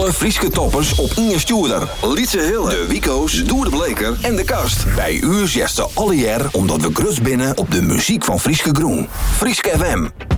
Alle Frieske toppers op Inge Stoerder. Lietse Hille, de Wico's, Doer de Bleker en de Kast. Bij u zegt ze alle jaar omdat we grut binnen op de muziek van Frieske Groen. Frieske FM.